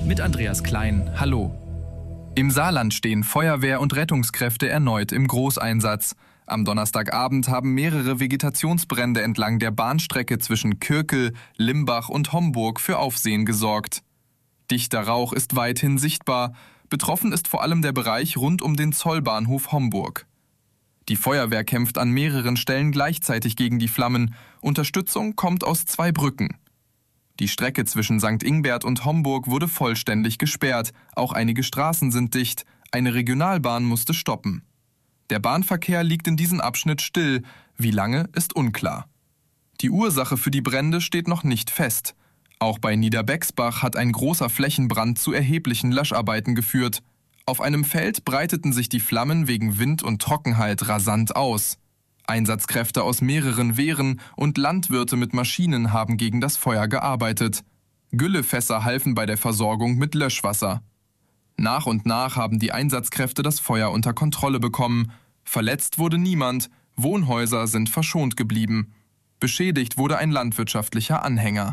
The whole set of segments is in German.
mit Andreas Klein. Hallo. Im Saarland stehen Feuerwehr und Rettungskräfte erneut im Großeinsatz. Am Donnerstagabend haben mehrere Vegetationsbrände entlang der Bahnstrecke zwischen Kirkel, Limbach und Homburg für Aufsehen gesorgt. Dichter Rauch ist weithin sichtbar. Betroffen ist vor allem der Bereich rund um den Zollbahnhof Homburg. Die Feuerwehr kämpft an mehreren Stellen gleichzeitig gegen die Flammen. Unterstützung kommt aus 2 Brücken. Die Strecke zwischen St. Ingbert und Homburg wurde vollständig gesperrt. Auch einige Straßen sind dicht. Eine Regionalbahn musste stoppen. Der Bahnverkehr liegt in diesem Abschnitt still. Wie lange, ist unklar. Die Ursache für die Brände steht noch nicht fest. Auch bei Niederbexbach hat ein großer Flächenbrand zu erheblichen Löscharbeiten geführt. Auf einem Feld breiteten sich die Flammen wegen Wind und Trockenheit rasant aus. Einsatzkräfte aus mehreren Wehren und Landwirte mit Maschinen haben gegen das Feuer gearbeitet. Güllefässer halfen bei der Versorgung mit Löschwasser. Nach und nach haben die Einsatzkräfte das Feuer unter Kontrolle bekommen. Verletzt wurde niemand, Wohnhäuser sind verschont geblieben. Beschädigt wurde ein landwirtschaftlicher Anhänger.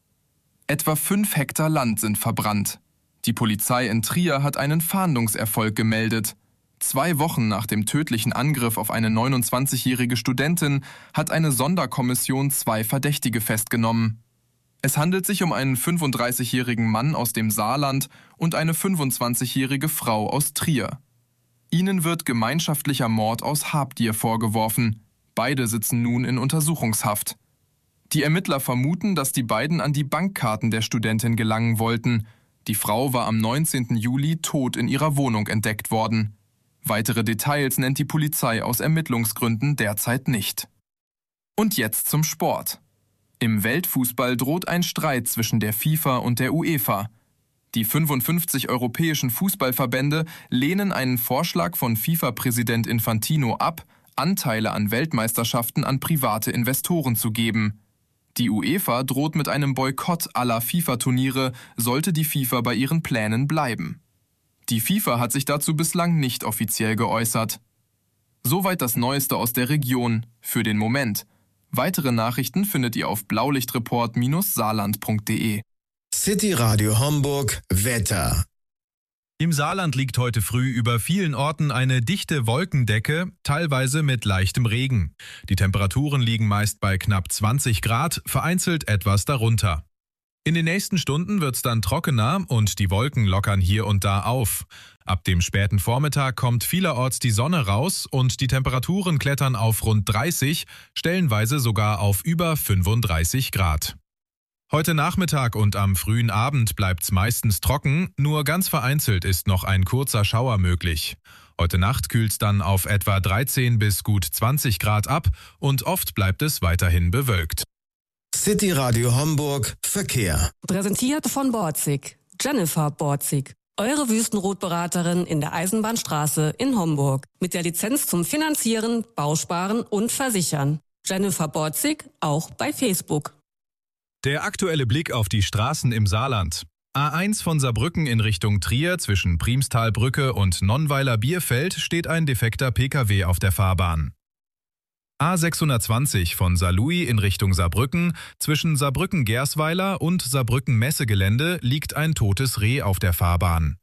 Etwa 5 Hektar Land sind verbrannt. Die Polizei in Trier hat einen Fahndungserfolg gemeldet. 2 Wochen nach dem tödlichen Angriff auf eine 29-jährige Studentin hat eine Sonderkommission 2 Verdächtige festgenommen. Es handelt sich um einen 35-jährigen Mann aus dem Saarland und eine 25-jährige Frau aus Trier. Ihnen wird gemeinschaftlicher Mord aus Habgier vorgeworfen. Beide sitzen nun in Untersuchungshaft. Die Ermittler vermuten, dass die beiden an die Bankkarten der Studentin gelangen wollten. Die Frau war am 19. Juli tot in ihrer Wohnung entdeckt worden. Weitere Details nennt die Polizei aus Ermittlungsgründen derzeit nicht. Und jetzt zum Sport. Im Weltfußball droht ein Streit zwischen der FIFA und der UEFA. Die 55 europäischen Fußballverbände lehnen einen Vorschlag von FIFA-Präsident Infantino ab, Anteile an Weltmeisterschaften an private Investoren zu geben. Die UEFA droht mit einem Boykott aller FIFA-Turniere, sollte die FIFA bei ihren Plänen bleiben. Die FIFA hat sich dazu bislang nicht offiziell geäußert. Soweit das Neueste aus der Region, für den Moment. Weitere Nachrichten findet ihr auf blaulichtreport-saarland.de. City Radio Homburg Wetter. Im Saarland liegt heute früh über vielen Orten eine dichte Wolkendecke, teilweise mit leichtem Regen. Die Temperaturen liegen meist bei knapp 20 Grad, vereinzelt etwas darunter. In den nächsten Stunden wird es dann trockener und die Wolken lockern hier und da auf. Ab dem späten Vormittag kommt vielerorts die Sonne raus und die Temperaturen klettern auf rund 30, stellenweise sogar auf über 35 Grad. Heute Nachmittag und am frühen Abend bleibt's meistens trocken, nur ganz vereinzelt ist noch ein kurzer Schauer möglich. Heute Nacht kühlt's dann auf etwa 13 bis gut 20 Grad ab und oft bleibt es weiterhin bewölkt. City Radio Homburg Verkehr. Präsentiert von Borzig. Jennifer Borzig. Eure Wüstenrotberaterin in der Eisenbahnstraße in Homburg. Mit der Lizenz zum Finanzieren, Bausparen und Versichern. Jennifer Borzig, auch bei Facebook. Der aktuelle Blick auf die Straßen im Saarland. A1 von Saarbrücken in Richtung Trier zwischen Priemstalbrücke und Nonnweiler-Bierfeld steht ein defekter Pkw auf der Fahrbahn. A620 von Saarlouis in Richtung Saarbrücken zwischen Saarbrücken-Gersweiler und Saarbrücken-Messegelände liegt ein totes Reh auf der Fahrbahn.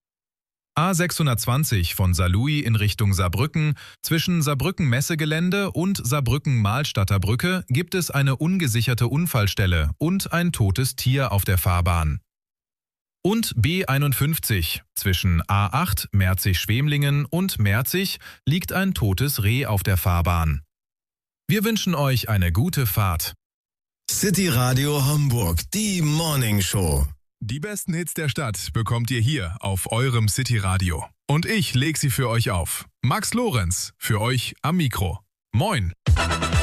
A620 von Saarlouis in Richtung Saarbrücken zwischen Saarbrücken-Messegelände und Saarbrücken-Mahlstadter Brücke gibt es eine ungesicherte Unfallstelle und ein totes Tier auf der Fahrbahn. Und B51 zwischen A8 Merzig-Schwemlingen und Merzig liegt ein totes Reh auf der Fahrbahn. Wir wünschen euch eine gute Fahrt. City Radio Homburg, die Morning Show. Die besten Hits der Stadt bekommt ihr hier auf eurem City Radio. Und ich leg sie für euch auf. Max Lorenz, für euch am Mikro. Moin!